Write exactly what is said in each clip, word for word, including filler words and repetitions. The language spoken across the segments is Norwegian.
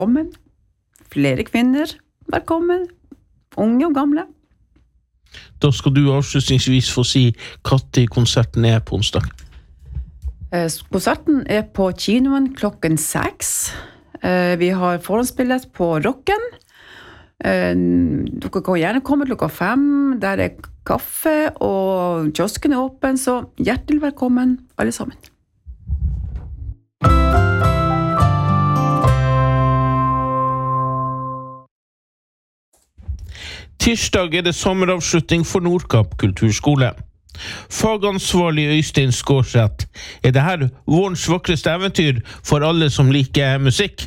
Velkommen. Flere kvinner, velkommen. Unge og gamle. Da skal du avslutningsvis få si hva tid konserten er på onsdag. Konserten er på kinoen klokken seks. Vi har forhåndsbillett på Rocken. Dere kan gjerne komme klokka fem. Der er kaffe, og kiosken er åpen, så hjertelig velkommen alle sammen. Tirsdag er det sommeravslutning for Nordkapp kulturskole. Fagansvarlig Øystein Skårseth, er det her vårens vakreste eventyr for alle som liker musikk?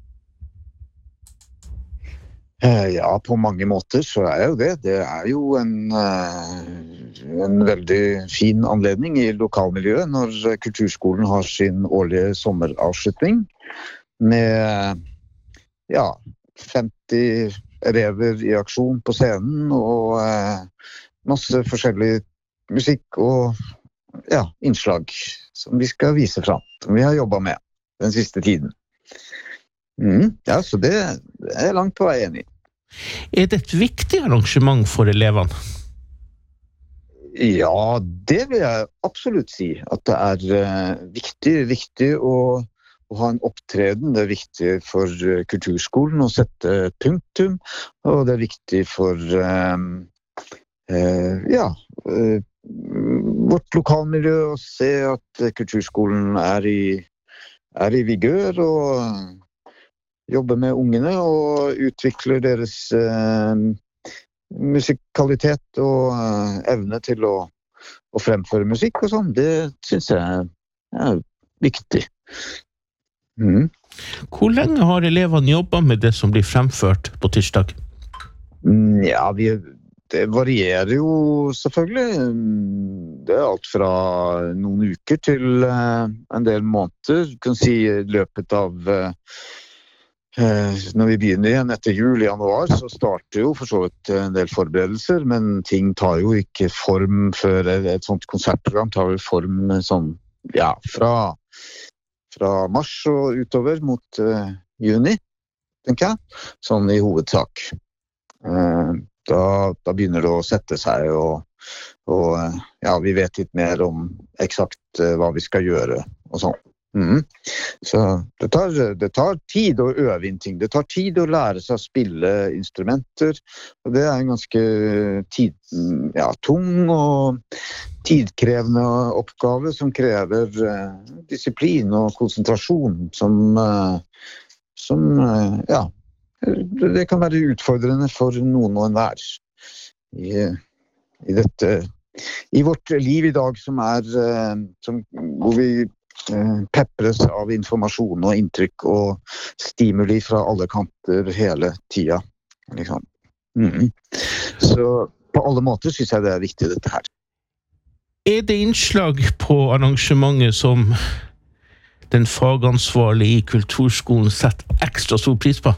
Ja, på mange måter så er jo det. Det er jo en, en veldig fin anledning i lokalmiljøet når kulturskolen har sin årlige sommeravslutning med ja, femti elever i aksjon på scenen og eh, masse forskjellig musikk og ja, innslag som vi skal vise frem, som vi har jobbet med den siste tiden. Mm, ja, så det, det er langt på vei enig. Er det et viktig arrangement for elevene? Ja, det vil jeg absolutt si. At det er eh, viktig, viktig å å ha en opptreden. Det er viktig for kulturskolen å sette punktum, og det er viktig for eh, eh, ja, eh, vårt lokalmiljø å se at kulturskolen er i, er i vigør og jobber med ungene og utvikler deres eh, musikalitet og eh, evne til å, å fremføre musikk og sånn. Det synes jeg er viktig. Mm. Hvor lenge har elevene jobbet med det som blir fremført på tirsdag? Ja, vi, det varierer jo selvfølgelig. Det er alt fra noen uker til uh, en del måneder. Du kan si i løpet av uh, når vi begynner igjen etter jul i januar, så starter jo for så vidt en del forberedelser, men ting tar jo ikke form før et sånt konsertprogram tar jo form sånn, ja, fra fra mars og utover mot uh, juni, tenker jeg, sånn i hovedsak. Uh, da, da begynner det å sette seg, og, og uh, ja, vi vet litt mer om eksakt uh, hva vi skal gjøre, og sånn. Mm. Så det tar, det tar tid å øve inn ting. Det tar tid å lære seg å spille instrumenter, og det er en ganske tid, ja, tung og tidkrevende oppgave som krever uh, disiplin og konsentrasjon som, uh, som uh, ja, det kan være utfordrende for noen og enhver i, i dette, i vårt liv i dag som er, uh, som, hvor vi uh, peppres av informasjon og inntrykk og stimuli fra alle kanter hele tida, liksom. Mm. Så på alle måter synes jeg det er viktig dette her. Er det innslag på arrangementet som den fagansvarlige i kulturskolen setter ekstra stor pris på?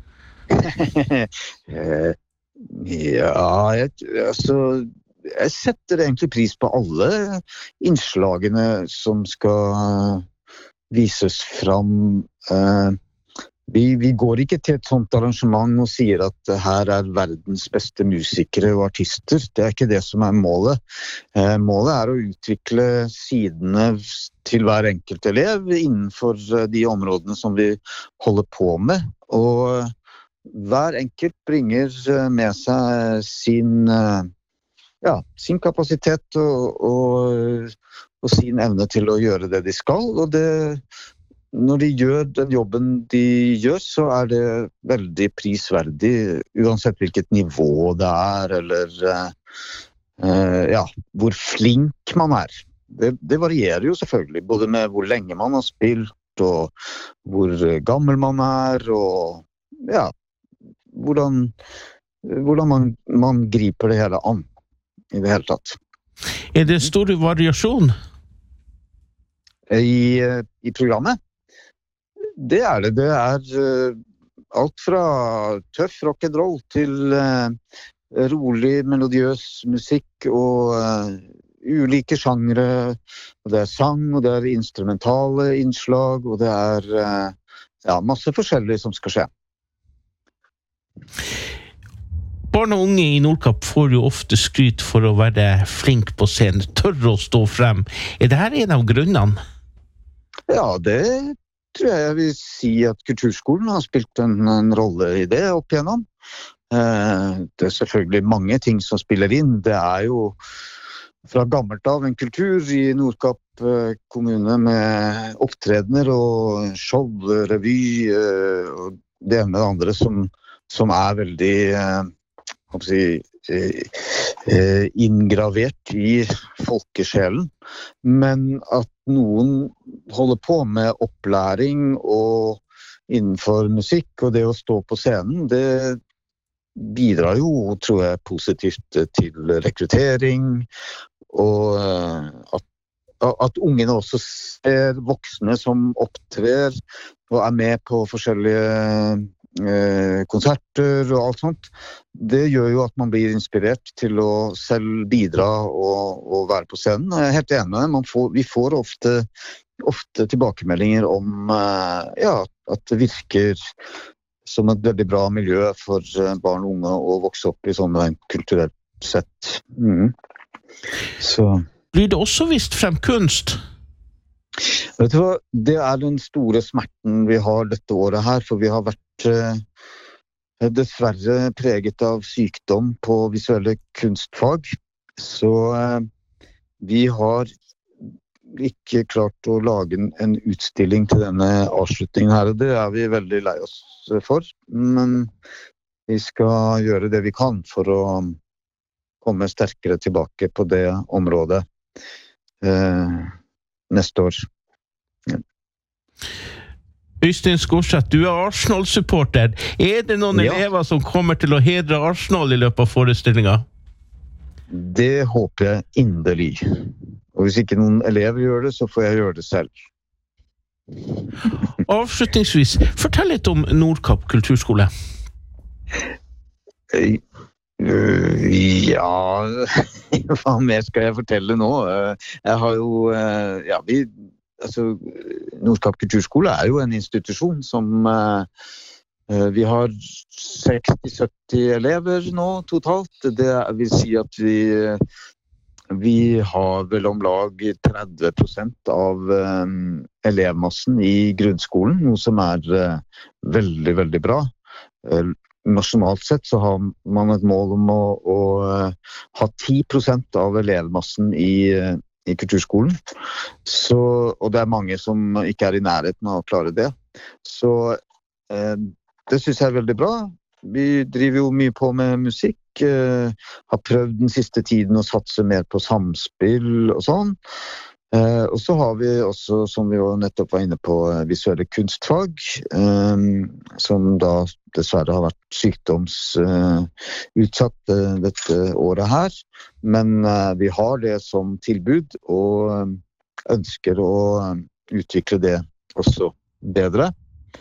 Ja, jeg, altså, jeg setter egentlig pris på alle innslagene som skal vises fram. Eh, Vi, vi går ikke til et sånt arrangement og sier at her er verdens beste musikere og artister. Det er ikke det som er målet. Eh, målet er å utvikle sidene til hver enkelt elev innenfor de områdene som vi holder på med. Og hver enkelt bringer med seg sin, ja, sin kapasitet og, og, og sin evne til å gjøre det de skal. Og det når de gjør den jobben de gjør, så er det veldig prisverdig, uansett hvilket nivå det er, eller uh, ja, hvor flink man er. Det, det varierer jo selvfølgelig, både med hvor lenge man har spilt, og hvor gammel man er, og ja, hvordan, hvordan man, man griper det hele an, i det hele tatt. Er det stor variasjon? I, i programmet? Det er det. Det er uh, alt fra tøff rock'n'roll til uh, rolig, melodiøs musikk og uh, ulike sjangre. Og det er sang, og det er instrumentale innslag, og det er uh, ja, masse forskjellig som skal skje. Barn og unge i Nordkapp får jo ofte skryt for å være flink på scenen, tørre å stå frem. Er det her en av grunnene? Ja, det tror jeg jeg vil si at kulturskolen har spilt en, en rolle i det opp igjennom. Eh, det er selvfølgelig mange ting som spiller inn. Det er jo fra gammelt av en kultur i Nordkapp kommune med opptredener og show, revy eh, og det ene med det andre som, som er veldig eh, Si, eh, inngravert i folkesjelen, men at noen holder på med opplæring og innenfor musikk og det å stå på scenen, det bidrar jo, tror jeg, positivt til rekruttering, og at, at ungene også ser voksne som opptrer og er med på forskjellige konserter og alt sånt. Det gjør jo at man blir inspirert til å selv bidra og, og være på scenen. Jeg er helt enig med det. Man får, vi får ofte, ofte tilbakemeldinger om ja, at det virker som et veldig bra miljø for barn og unge å vokse opp i sånn kulturelt sett. Mm. Så. Blir det også vist frem kunst? Vet du hva, det er den store smerten vi har dette året her, for vi har vært eh, dessverre preget av sykdom på visuelle kunstfag, så eh, vi har ikke klart å lage en, en utstilling til denne avslutningen her, og det er vi veldig lei oss for, men vi skal gjøre det vi kan for å komme sterkere tilbake på det området eh, neste år. Ja. Øystein Skårseth, du er Arsenal-supporter. Er det noen ja. elever som kommer til å hedre Arsenal i løpet av forestillingen? Det håper jeg inderlig. Og hvis ikke noen elever gjør det, så får jeg gjøre det selv. Avslutningsvis, fortell litt om Nordkapp kulturskole. Ja, hva mer skal jeg fortelle nå? Jeg har jo, ja, vi, altså, Nordkapp kulturskole er jo en institusjon som vi har seksti til sytti elever nå totalt. Det vil si at vi, vi har vel om lag tretti prosent av elevmassen i grunnskolen, noe som er veldig, veldig bra. Nasjonalt sett så har man et mål om å, å ha ti prosent av elevmassen i, i kulturskolen. Så, og det er mange som ikke er i nærheten av å klare det. Så eh, det synes jeg er veldig bra. Vi driver jo mye på med musikk, eh, har prøvd den siste tiden å satse mer på samspill og sånn. Eh, og så har vi også, som vi jo nettopp var inne på, visuelle kunstfag, eh, som da dessverre har vært sykdomsutsatt uh, dette året her. Men uh, vi har det som tilbud, og uh, ønsker å uh, utvikle det også bedre.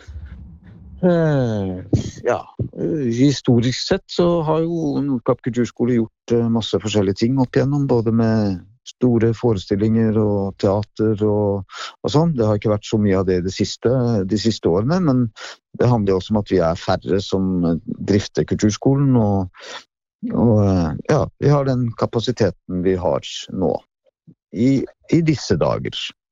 Uh, ja, uh, historisk sett så har jo Nordkapp kulturskole gjort uh, masse forskjellige ting opp igjennom, både med store forestillinger og teater og, og sånn. Det har ikke vært så mye av det de siste, de siste årene, men det handler også om at vi er færre som drifter kulturskolen, og, og ja, vi har den kapasiteten vi har nå, i, i disse dager.